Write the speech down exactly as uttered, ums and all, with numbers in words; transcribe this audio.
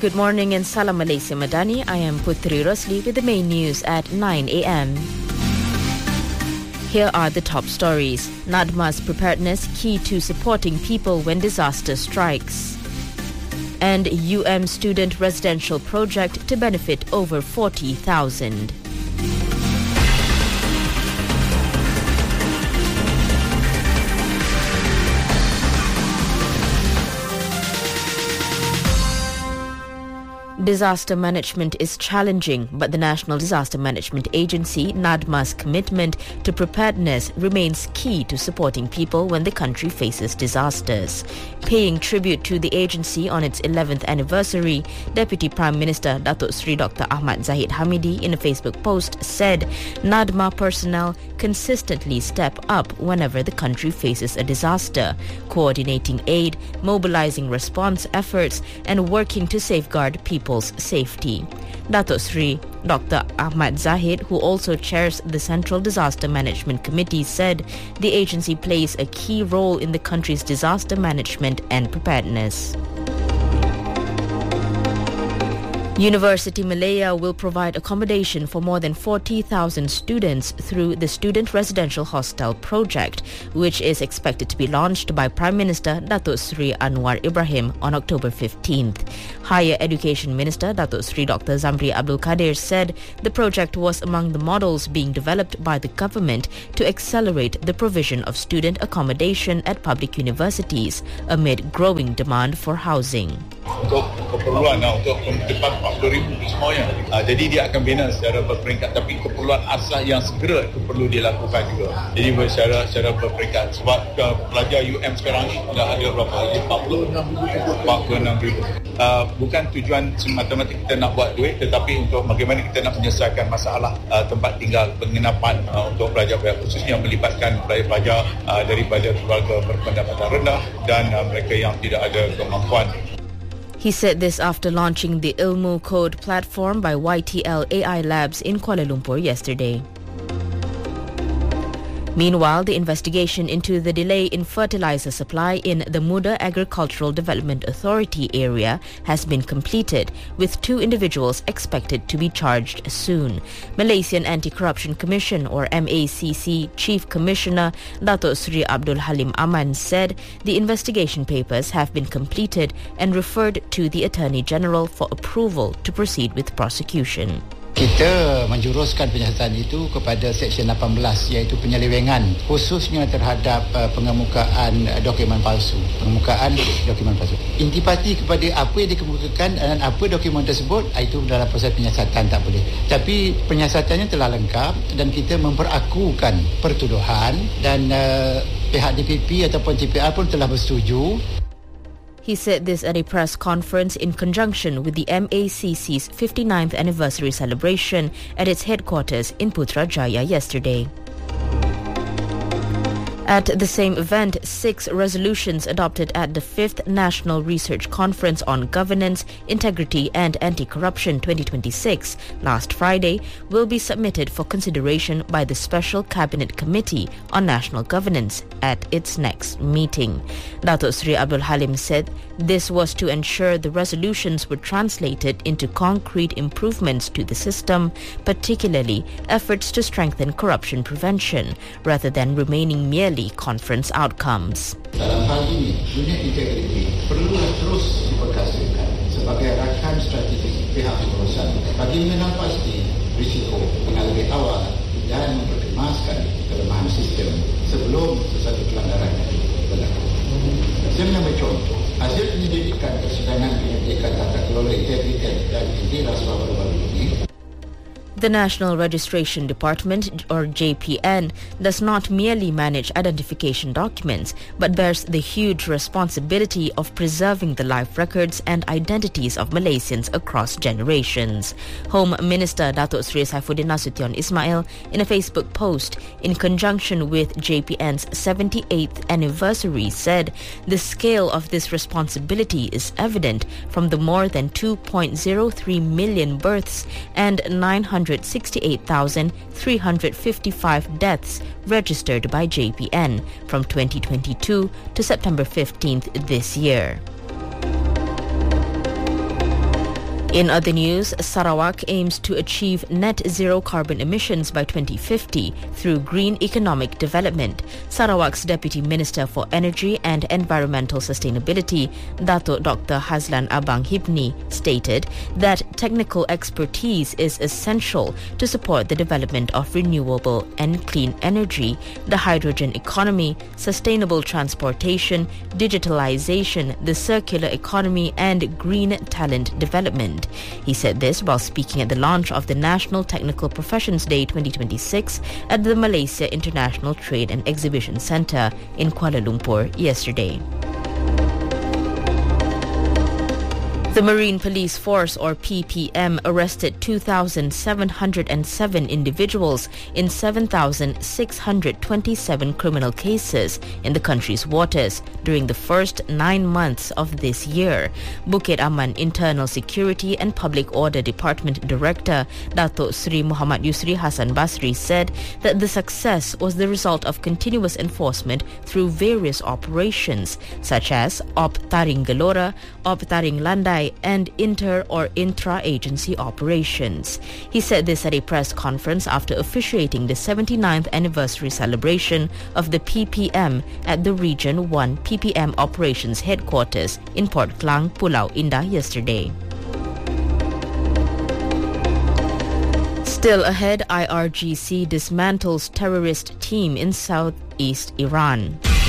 Good morning and Salam Malaysia Madani. I am Putri Rosli with the main news at nine a.m. Here are the top stories. NADMA's preparedness key to supporting people when disaster strikes. And U M student residential project to benefit over forty thousand. Disaster management is challenging, but the National Disaster Management Agency, NADMA's commitment to preparedness remains key to supporting people when the country faces disasters. Paying tribute to the agency on its eleventh anniversary, Deputy Prime Minister Datuk Seri Doctor Ahmad Zahid Hamidi in a Facebook post said NADMA personnel consistently step up whenever the country faces a disaster, coordinating aid, mobilizing response efforts, and working to safeguard people's safety. Datuk Seri Doctor Ahmad Zahid, who also chairs the Central Disaster Management Committee, said the agency plays a key role in the country's disaster management and preparedness. University Malaya will provide accommodation for more than forty thousand students through the Student Residential Hostel project, which is expected to be launched by Prime Minister Datuk Seri Anwar Ibrahim on October fifteenth. Higher Education Minister Datuk Seri Doctor Zamri Abdul Kadir said the project was among the models being developed by the government to accelerate the provision of student accommodation at public universities amid growing demand for housing. Untuk keperluan untuk depan empat puluh ribu semuanya. Uh, jadi dia akan bina secara berperingkat, tapi keperluan asas yang segera itu perlu dilakukan juga. Jadi secara secara berperingkat, sebab uh, pelajar U M sekarang ni dah ada berapa? empat puluh enam ribu. Uh, bukan tujuan semata-mata kita nak buat duit, tetapi untuk bagaimana kita nak menyelesaikan masalah uh, tempat tinggal, penginapan uh, untuk pelajar-pelajar, khususnya melibatkan pelajar-pelajar uh, daripada keluarga berpendapatan rendah dan uh, mereka yang tidak ada kemampuan. He said this after launching the Ilmu Code platform by Y T L A I Labs in Kuala Lumpur yesterday. Meanwhile, the investigation into the delay in fertilizer supply in the Muda Agricultural Development Authority area has been completed, with two individuals expected to be charged soon. Malaysian Anti-Corruption Commission, or M A C C, Chief Commissioner Datuk Seri Abdul Halim Aman said the investigation papers have been completed and referred to the Attorney General for approval to proceed with prosecution. Kita menjuruskan penyiasatan itu kepada Seksyen lapan belas, iaitu penyelewengan khususnya terhadap uh, pengemukaan uh, dokumen palsu. Pengemukaan dokumen palsu. Intipati kepada apa yang dikemukakan dan apa dokumen tersebut, itu dalam proses penyiasatan tak boleh. Tapi penyiasatannya telah lengkap dan kita memperakukan pertuduhan dan uh, pihak D P P ataupun T P R pun telah bersetuju. He said this at a press conference in conjunction with the M A C C's fifty-ninth anniversary celebration at its headquarters in Putrajaya yesterday. At the same event, six resolutions adopted at the fifth National Research Conference on Governance, Integrity and Anti-Corruption twenty twenty-six last Friday will be submitted for consideration by the Special Cabinet Committee on National Governance at its next meeting. Datuk Seri Abdul Halim said this was to ensure the resolutions were translated into concrete improvements to the system, particularly efforts to strengthen corruption prevention, rather than remaining merely conference outcomes. Dalam hal ini, unit integriti perlu terus diperkasakan sebagai rakan strategik pihak berurusan bagi mengenal pasti risiko dengan lebih awal dan memperkemaskan kelemahan sistem sebelum sesuatu pelanggaran itu berlaku. Saya menambil contoh, hasil penyelidikan persidangan penyelidikan tata kelola integritas dan inti rasuah baru-baru ini. The National Registration Department, or J P N, does not merely manage identification documents, but bears the huge responsibility of preserving the life records and identities of Malaysians across generations. Home Minister Datuk Seri Saifuddin Nasution Ismail, in a Facebook post in conjunction with J P N's seventy-eighth anniversary, said the scale of this responsibility is evident from the more than two point zero three million births and nine hundred sixty-eight thousand three hundred fifty-five deaths registered by J P N from twenty twenty-two to September fifteenth this year. In other news, Sarawak aims to achieve net zero carbon emissions by twenty fifty through green economic development. Sarawak's Deputy Minister for Energy and Environmental Sustainability, Datuk Doctor Hazlan Abang Hibni, stated that technical expertise is essential to support the development of renewable and clean energy, the hydrogen economy, sustainable transportation, digitalization, the circular economy, and green talent development. He said this while speaking at the launch of the National Technical Professions Day twenty twenty-six at the Malaysia International Trade and Exhibition Centre in Kuala Lumpur yesterday. The Marine Police Force, or P P M, arrested two thousand seven hundred seven individuals in seven thousand six hundred twenty-seven criminal cases in the country's waters during the first nine months of this year. Bukit Aman Internal Security and Public Order Department Director Datuk Sri Muhammad Yusri Hassan Basri said that the success was the result of continuous enforcement through various operations such as Op Taring Gelora, Op Taring Landai, and inter or intra-agency operations. He said this at a press conference after officiating the seventy-ninth anniversary celebration of the P P M at the Region one P P M Operations Headquarters in Port Klang, Pulau Indah yesterday. Still ahead, I R G C dismantles terrorist team in southeast Iran.